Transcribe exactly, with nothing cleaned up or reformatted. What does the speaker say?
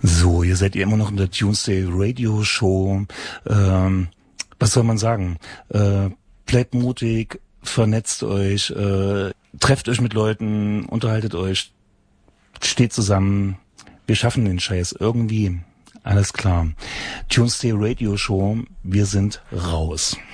So, ihr seid ihr immer noch in der Tuesday Radio Show. Ähm, was soll man sagen? Äh, bleibt mutig, vernetzt euch, äh, trefft euch mit Leuten, unterhaltet euch, steht zusammen. Wir schaffen den Scheiß irgendwie. Alles klar. Tuesday Radio Show, wir sind raus.